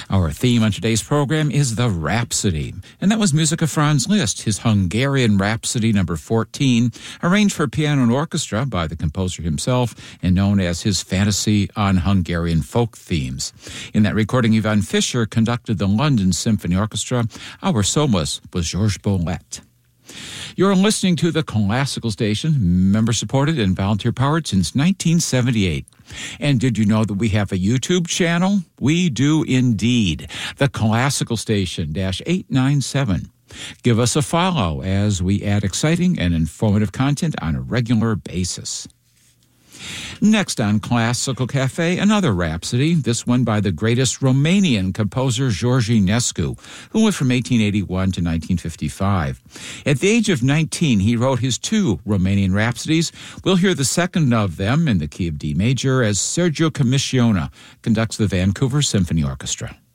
Our theme on today's program is the Rhapsody, and that was music of Franz Liszt, his Hungarian Rhapsody number 14, arranged for piano and orchestra by the composer himself and known as his Fantasy on Hungarian Folk Themes. In that recording, Ivan Fischer conducted the London Symphony Orchestra. Our soloist was Georges Boulez. You're listening to the Classical Station, member-supported and volunteer-powered since 1978. And did you know that we have a YouTube channel? We do indeed. The Classical Station -897. Give us a follow as we add exciting and informative content on a regular basis. Next on Classical Cafe, another Rhapsody, this one by the greatest Romanian composer George Enescu, who lived from 1881 to 1955. At the age of 19, he wrote his two Romanian Rhapsodies. We'll hear the second of them in the key of D major as Sergiu Comissiona conducts the Vancouver Symphony Orchestra.